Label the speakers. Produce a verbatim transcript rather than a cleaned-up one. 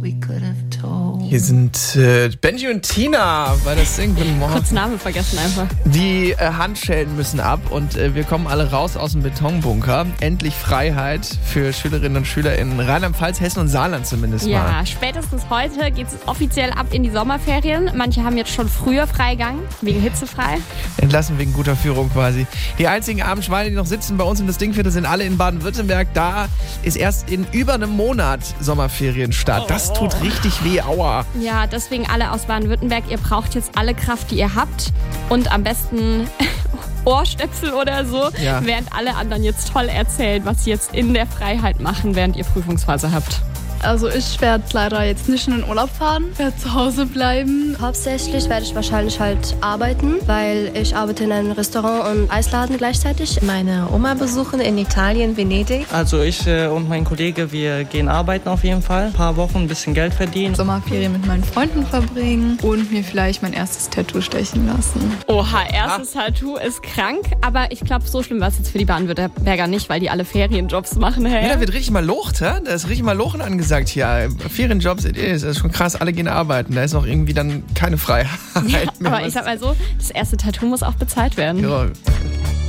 Speaker 1: we could have told.
Speaker 2: Hier sind äh, Benji und Tina bei der Sing. Guten Morgen.
Speaker 3: Kurz Name vergessen einfach.
Speaker 2: Die äh, Handschellen müssen ab und äh, wir kommen alle raus aus dem Betonbunker. Endlich Freiheit für Schülerinnen und Schüler in Rheinland-Pfalz, Hessen und Saarland zumindest
Speaker 3: ja,
Speaker 2: mal.
Speaker 3: Ja, spätestens heute geht es offiziell ab in die Sommerferien. Manche haben jetzt schon früher Freigang, wegen hitzefrei.
Speaker 2: Entlassen wegen guter Führung quasi. Die einzigen armen Schweine, die noch sitzen bei uns im Dingviertel, sind alle in Baden-Württemberg. Da ist erst in über einem Monat Sommerferienstart. Das tut richtig weh, aua.
Speaker 3: Ja, deswegen alle aus Baden-Württemberg, ihr braucht jetzt alle Kraft, die ihr habt und am besten Ohrstöpsel oder so,
Speaker 2: ja.
Speaker 3: während alle anderen jetzt toll erzählen, was sie jetzt in der Freiheit machen, während ihr Prüfungsphase habt.
Speaker 4: Also ich werde leider jetzt nicht in den Urlaub fahren, werde zu Hause bleiben.
Speaker 5: Hauptsächlich werde ich wahrscheinlich halt arbeiten, weil ich arbeite in einem Restaurant und Eisladen gleichzeitig.
Speaker 1: Meine Oma besuchen in Italien, Venedig.
Speaker 6: Also ich äh, und mein Kollege, wir gehen arbeiten auf jeden Fall. Ein paar Wochen ein bisschen Geld verdienen.
Speaker 4: Sommerferien mit meinen Freunden verbringen und mir vielleicht mein erstes Tattoo stechen lassen.
Speaker 3: Oha, erstes ah. Tattoo ist krank, aber ich glaube, so schlimm war es jetzt für die Baden-Württemberger nicht, weil die alle Ferienjobs machen. Hey?
Speaker 2: Ja, da wird richtig mal locht, hä? Da ist richtig mal Lochen angesagt. Sagt hier, Ferienjobs, it is. Das ist schon krass, alle gehen arbeiten. Da ist auch irgendwie dann keine Freiheit
Speaker 3: ja,
Speaker 2: mehr.
Speaker 3: Aber ich sag mal so, das erste Tattoo muss auch bezahlt werden.
Speaker 2: Ja.